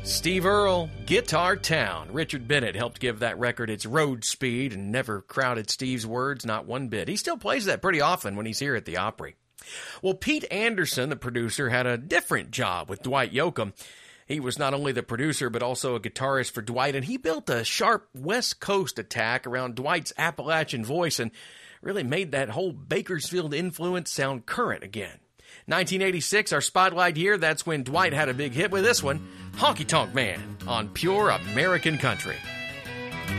Steve Earle, Guitar Town. Richard Bennett helped give that record its road speed and never crowded Steve's words, not one bit. He still plays that pretty often when he's here at the Opry. Well, Pete Anderson, the producer, had a different job with Dwight Yoakam. He was not only the producer, but also a guitarist for Dwight, and he built a sharp West Coast attack around Dwight's Appalachian voice and really made that whole Bakersfield influence sound current again. 1986, our spotlight year, that's when Dwight had a big hit with this one, Honky Tonk Man, on Pure American Country.